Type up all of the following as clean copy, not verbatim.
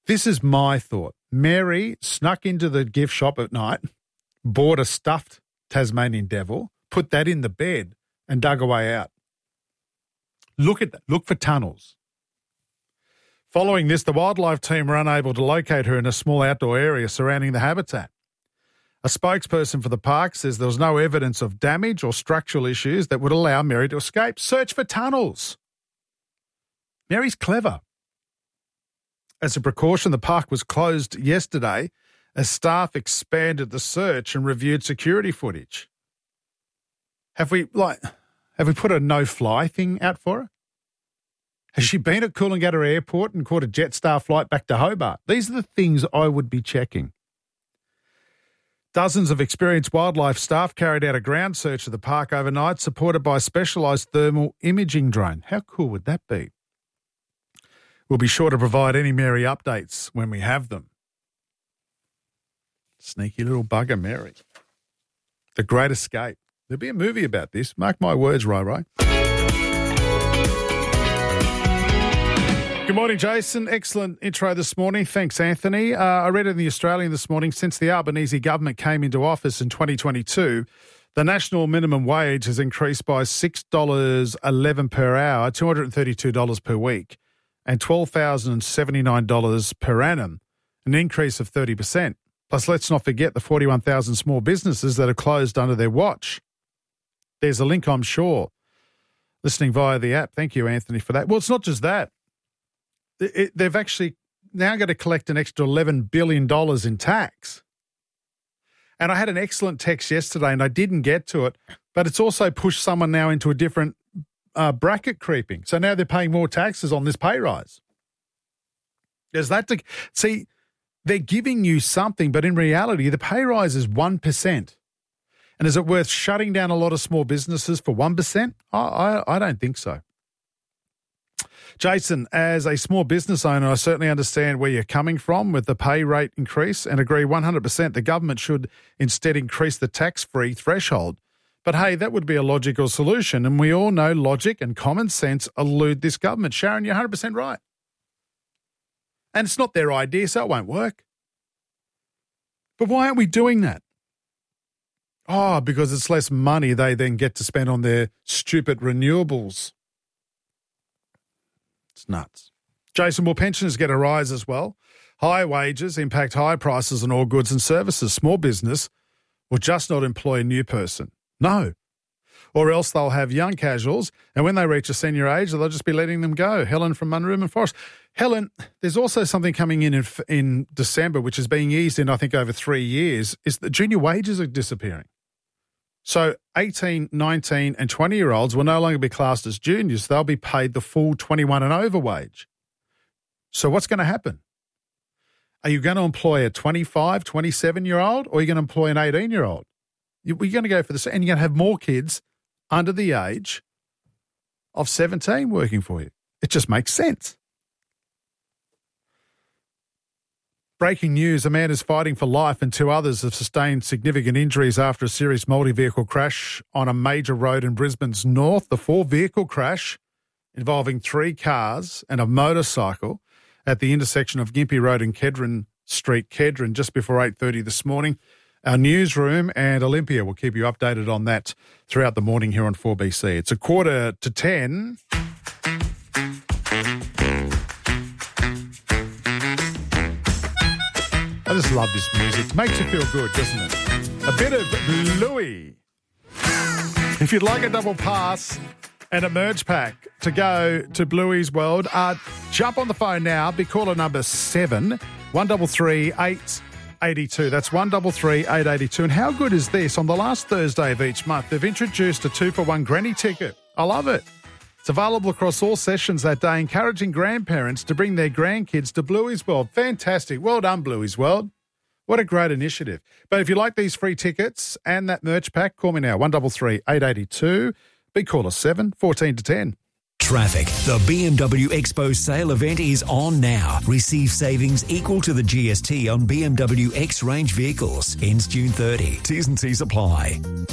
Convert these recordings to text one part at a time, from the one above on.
This is my thought. Mary snuck into the gift shop at night, bought a stuffed Tasmanian devil, put that in the bed and dug a way out. Look at that. Look for tunnels. Following this, the wildlife team were unable to locate her in a small outdoor area surrounding the habitat. A spokesperson for the park says there was no evidence of damage or structural issues that would allow Mary to escape. Search for tunnels. Mary's clever. As a precaution, the park was closed yesterday as staff expanded the search and reviewed security footage. Have we put a no-fly thing out for her? Has she been at Coolangatta Airport and caught a Jetstar flight back to Hobart? These are the things I would be checking. Dozens of experienced wildlife staff carried out a ground search of the park overnight, supported by a specialised thermal imaging drone. How cool would that be? We'll be sure to provide any Mary updates when we have them. Sneaky little bugger, Mary. The Great Escape. There'll be a movie about this. Mark my words, Rai. Good morning, Jason. Excellent intro this morning. Thanks, Anthony. I read in The Australian this morning, since the Albanese government came into office in 2022, the national minimum wage has increased by $6.11 per hour, $232 per week, and $12,079 per annum, an increase of 30%. Plus, let's not forget the 41,000 small businesses that have closed under their watch. There's a link, I'm sure, listening via the app. Thank you, Anthony, for that. Well, it's not just that. They've actually now got to collect an extra $11 billion in tax. And I had an excellent text yesterday and I didn't get to it, but it's also pushed someone now into a different bracket creeping. So now they're paying more taxes on this pay rise. There's that to see, they're giving you something, but in reality, the pay rise is 1%. And is it worth shutting down a lot of small businesses for 1%? I don't think so. Jason, as a small business owner, I certainly understand where you're coming from with the pay rate increase and agree 100% the government should instead increase the tax-free threshold. But hey, that would be a logical solution, and we all know logic and common sense elude this government. Sharon, you're 100% right. And it's not their idea, so it won't work. But why aren't we doing that? Oh, because it's less money they then get to spend on their stupid renewables. It's nuts. Jason, will pensioners get a rise as well? High wages impact high prices on all goods and services. Small business will just not employ a new person. No. Or else they'll have young casuals, and when they reach a senior age, they'll just be letting them go. Helen from Munroom and Forest. Helen, there's also something coming in December, which is being eased in, I think, over 3 years, is that junior wages are disappearing. So 18, 19 and 20-year-olds will no longer be classed as juniors. They'll be paid the full 21 and over wage. So what's going to happen? Are you going to employ a 25, 27-year-old or are you going to employ an 18-year-old? You're going to go for this, and you're going to have more kids under the age of 17 working for you. It just makes sense. Breaking news, a man is fighting for life and 2 others have sustained significant injuries after a serious multi-vehicle crash on a major road in Brisbane's north. The 4-vehicle crash involving 3 cars and a motorcycle at the intersection of Gympie Road and Kedron Street, Kedron, just before 8:30 this morning. Our newsroom and Olympia will keep you updated on that throughout the morning here on 4BC. It's 9:45. I just love this music. Makes you feel good, doesn't it? A bit of Bluey. If you'd like a double pass and a merge pack to go to Bluey's World, jump on the phone now. Be caller number 7 133 882. That's 133 882. And how good is this? On the last Thursday of each month, they've introduced a 2-for-1 granny ticket. I love it. It's available across all sessions that day, encouraging grandparents to bring their grandkids to Bluey's World. Fantastic. Well done, Bluey's World. What a great initiative. But if you like these free tickets and that merch pack, call me now, 133 882. Be caller 7 14 to 10. Traffic. The BMW Expo sale event is on now. Receive savings equal to the GST on BMW X range vehicles. Ends June 30. T's and C's apply.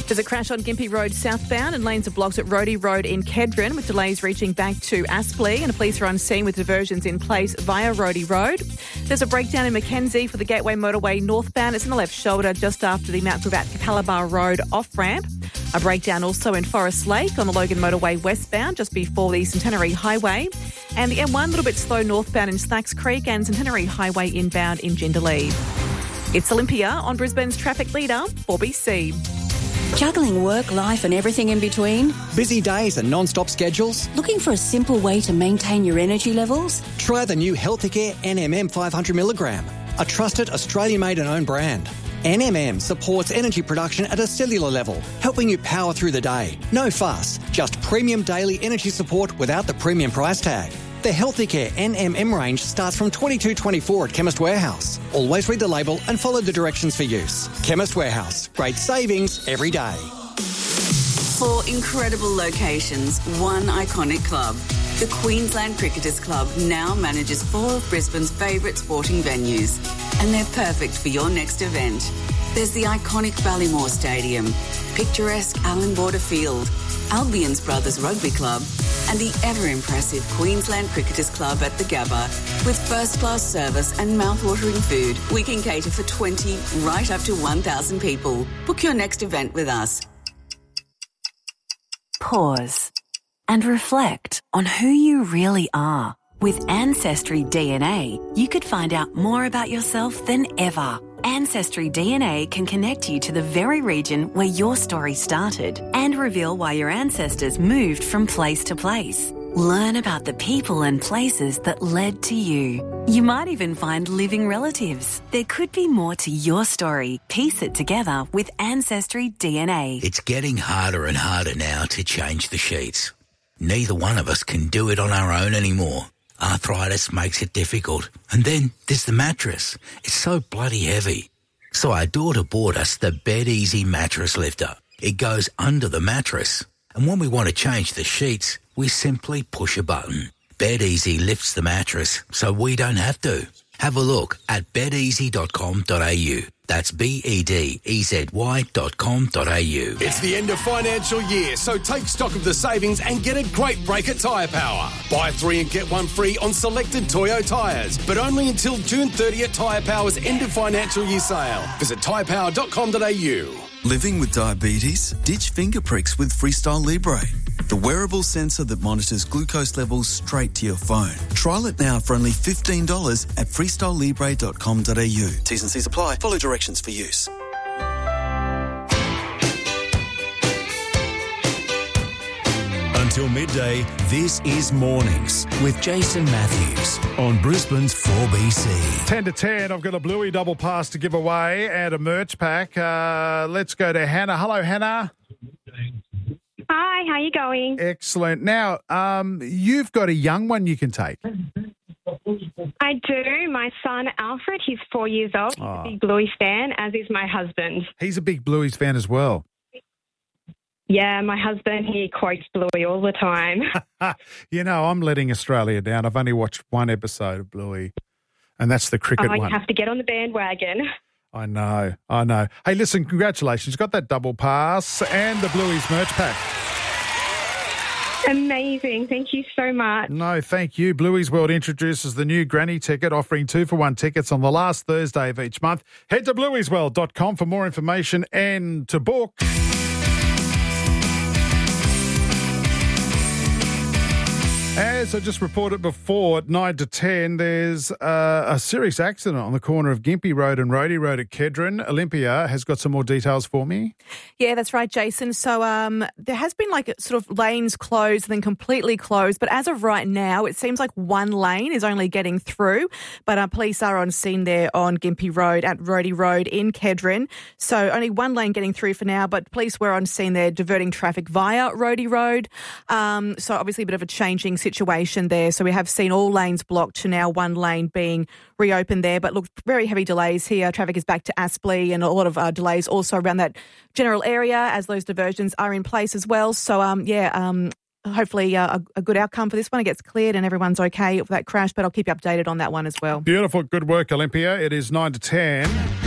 There's a crash on Gympie Road southbound and lanes are blocked at Rhodey Road in Kedron with delays reaching back to Aspley, and police are on scene with diversions in place via Rhodey Road. There's a breakdown in Mackenzie for the Gateway Motorway northbound. It's in the left shoulder just after the Mount Gravatt Capalaba Road off-ramp. A breakdown also in Forest Lake on the Logan Motorway westbound just before the Centenary Highway. And the M1 a little bit slow northbound in Snacks Creek and Centenary Highway inbound in Jindalee. It's Olympia on Brisbane's traffic leader, 4BC. Juggling work, life and everything in between? Busy days and non-stop schedules? Looking for a simple way to maintain your energy levels? Try the new Healthicare NMM 500mg, a trusted Australian-made and owned brand. NMM supports energy production at a cellular level, helping you power through the day. No fuss, just premium daily energy support without the premium price tag. The Healthicare NMM range starts from $22.24 at Chemist Warehouse. Always read the label and follow the directions for use. Chemist Warehouse, great savings every day. 4 incredible locations, 1 iconic club. The Queensland Cricketers Club now manages 4 of Brisbane's favourite sporting venues, and they're perfect for your next event. There's the iconic Ballymore Stadium, picturesque Allan Border Field, Albion's Brothers Rugby Club, and the ever-impressive Queensland Cricketers Club at the Gabba. With first-class service and mouth-watering food, we can cater for 20 right up to 1,000 people. Book your next event with us. Pause and reflect on who you really are. With Ancestry DNA, you could find out more about yourself than ever. Ancestry DNA can connect you to the very region where your story started and reveal why your ancestors moved from place to place. Learn about the people and places that led to you. You might even find living relatives. There could be more to your story. Piece it together with Ancestry DNA. It's getting harder and harder now to change the sheets. Neither one of us can do it on our own anymore. Arthritis makes it difficult. And then there's the mattress. It's so bloody heavy. So our daughter bought us the Bed Easy mattress lifter. It goes under the mattress. And when we want to change the sheets, we simply push a button. Bed Easy lifts the mattress so we don't have to. Have a look at bedeasy.com.au. That's BEDEZY.com.au. It's the end of financial year, so take stock of the savings and get a great break at Tyre Power. Buy 3 and get 1 free on selected Toyo tyres, but only until June 30th Tyre Power's end of financial year sale. Visit tyrepower.com.au. Living with diabetes? Ditch finger pricks with Freestyle Libre, the wearable sensor that monitors glucose levels straight to your phone. Trial it now for only $15 at freestylelibre.com.au. T's and C's apply. Follow directions for use. Until midday, this is Mornings with Jason Matthews on Brisbane's 4BC. 10 to 10, I've got a Bluey double pass to give away and a merch pack. Let's go to Hannah. Hello, Hannah. Hi, how you going? Excellent. Now, you've got a young one you can take. I do. My son, Alfred, he's 4 years old. He's a big Blues fan, as is my husband. He's a big Blues fan as well. Yeah, my husband, he quotes Bluey all the time. You know, I'm letting Australia down. I've only watched one episode of Bluey, and that's the cricket one. You have to get on the bandwagon. I know. Hey, listen, congratulations. Got that double pass and the Bluey's merch pack. Amazing. Thank you so much. No, thank you. Bluey's World introduces the new Granny ticket, offering 2-for-1 tickets on the last Thursday of each month. Head to blueysworld.com for more information and to book. As I just reported before, at 9 to 10, there's a serious accident on the corner of Gympie Road and Rhodey Road at Kedron. Olympia has got some more details for me. Yeah, that's right, Jason. So there has been like sort of lanes closed and then completely closed. But as of right now, it seems like one lane is only getting through. But police are on scene there on Gympie Road at Rhodey Road in Kedron. So only one lane getting through for now. But police were on scene there diverting traffic via Rhodey Road. So obviously a bit of a changing situation there. So we have seen all lanes blocked to now one lane being reopened there. But look, very heavy delays here. Traffic is back to Aspley and a lot of delays also around that general area as those diversions are in place as well. So, hopefully a good outcome for this one. It gets cleared and everyone's okay with that crash, but I'll keep you updated on that one as well. Beautiful. Good work, Olympia. It is 9 to 10.